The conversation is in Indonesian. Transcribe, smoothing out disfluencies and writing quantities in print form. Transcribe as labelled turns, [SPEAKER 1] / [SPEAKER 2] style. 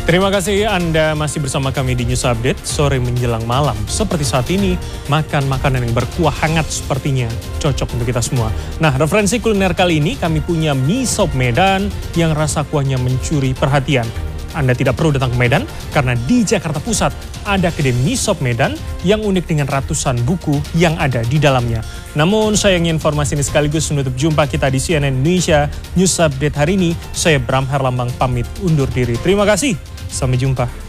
[SPEAKER 1] Terima kasih Anda masih bersama kami di News Update sore menjelang malam. Seperti saat ini, makan makanan yang berkuah hangat sepertinya cocok untuk kita semua. Nah, referensi kuliner kali ini kami punya mie sop Medan yang rasa kuahnya mencuri perhatian. Anda tidak perlu datang ke Medan karena di Jakarta Pusat ada kedai mie sop Medan yang unik dengan ratusan buku yang ada di dalamnya. Namun sayangnya informasi ini sekaligus menutup jumpa kita di CNN Indonesia News Update hari ini. Saya Bram Herlambang pamit undur diri. Terima kasih. Sampai jumpa.